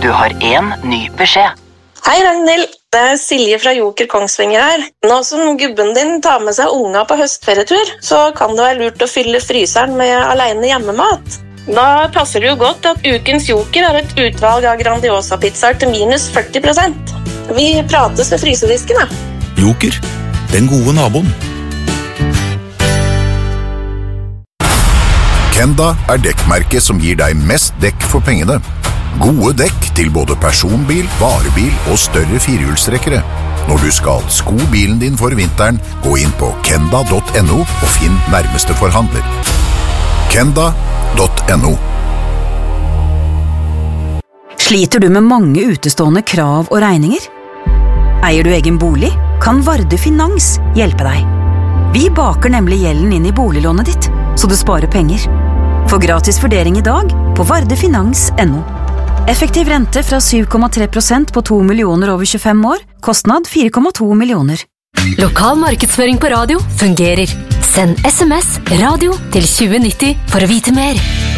Du har en ny beskjed. Hei Ragnhild, det Silje fra Joker Kongsvinger her. Nå som gubben din tar med seg unga på høstferietur, så kan det være lurt å fylle fryseren med alene hjemmemat. Da passer det jo godt at ukens Joker har et utvalg av Grandiosa-pizzaer til minus 40%. Vi prates ved frysedisken, da. Joker, den gode naboen. Kenda dekkmerket som gir deg mest dekk for pengene. Gode dekk til både personbil, varebil og større firehjulstrekkere. Når du skal sko bilen din for vinteren, gå inn på kenda.no og finn nærmeste forhandler. Kenda.no. Sliter du med mange utestående krav og regninger? Eier du egen bolig? Kan Varde Finans hjelpe deg? Vi baker nemlig gjelden inn i boliglånet ditt, så du sparer penger. Få gratis vurdering i dag på vardefinans.no. Effektiv rente fra 7,3% på 2 millioner over 25 år, kostnad 4,2 millioner. Lokal markedsføring på radio fungerer. Send SMS radio til 2090 for å vite mer.